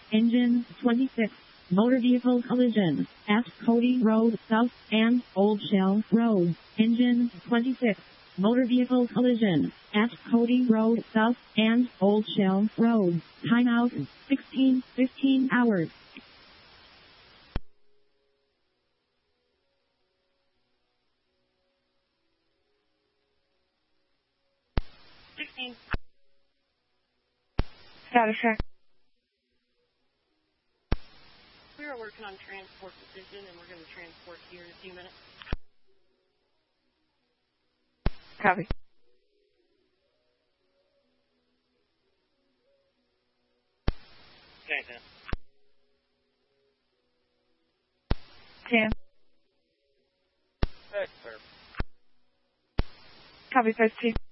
Engine 26. Motor vehicle collision at Cody Road South and Old Shell Road. Engine 26. Motor vehicle collision at Cody Road South and Old Shell Road. Timeout 16:15 hours. Status check. We are working on transport decision, and we're going to transport here in a few minutes. Copy. Okay, then. 10. Good, sir. Copy, post 2.